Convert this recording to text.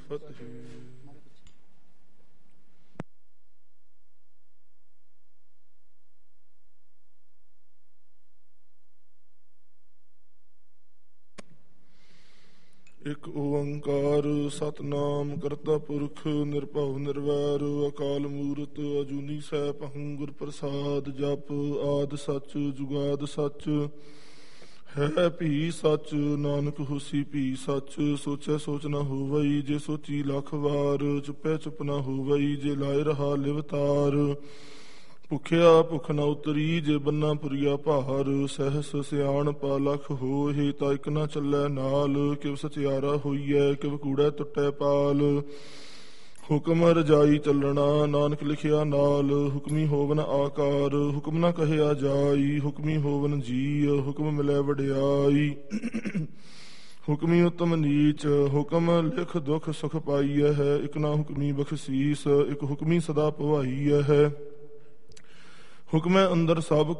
ਫਤਿਹ। ਇਕ ਓੰਕਾਰ ਸਤਨਾਮ ਕਰਤਾ ਪੁਰਖ ਨਿਰਭਉ ਨਿਰਵੈਰ ਅਕਾਲ ਮੂਰਤ ਅਜੂਨੀ ਸੈਭੰ ਗੁਰ ਪ੍ਰਸਾਦ। ਜਪ ਆਦਿ ਸਚ ਜੁਗਾਦ ਸਚ ਹੈ ਭੀ ਸਚ ਨਾਨਕ ਹੋਸੀ ਭੀ ਸਚ। ਸੋਚੈ ਸੋਚ ਨ ਹੋਵਈ ਜੇ ਸੋਚੀ ਲੱਖ ਵਾਰ। ਚੁੱਪੈ ਚੁੱਪ ਨ ਹੋਵਈ ਜੇ ਲਾਇ ਰਹਾ ਲਿਵਤਾਰ। ਭੁਖਿਆ ਭੁਖ ਨ ਉਤਰੀ ਜੇ ਬੰਨਾ ਪੁਰੀਆ ਭਾਰ। ਸਹਿਸ ਸਿਆਣਪਾ ਲਖ ਹੋਏ ਤਾਂ ਇਕ ਨ ਚੱਲੈ ਨਾਲ। ਕਿਵ ਸਚਿਆਰਾ ਹੋਈਐ ਕਿਵ ਕੂੜੈ ਟੁੱਟੈ ਪਾਲ। ਹੁਕਮ ਰਜਾਈ ਚੱਲਣਾ ਨਾਨਕ ਲਿਖਿਆ ਨਾਲ। ਹੁਕਮੀ ਹੋਵਨ ਆਕਾਰ ਹੁਕਮ ਨ ਕਹਿਆ ਜਾਈ। ਹੁਕਮੀ ਹੋਵਨ ਜੀ ਹੁਕਮ ਮਿਲੈ ਵਡਿਆਈ। ਹੁਕਮੀ ਉਤਮ ਨੀਚ ਹੁਕਮ ਲਿਖ ਦੁਖ ਸੁਖ ਪਾਈਐ ਹੈ। ਇਕ ਨਾ ਹੁਕਮੀ ਬਖਸ਼ੀਸ ਇਕ ਹੁਕਮੀ ਸਦਾ ਭਵਾਈਐ ਹੈ। ਹੁਕਮੈ ਅੰਦਰ ਸਭ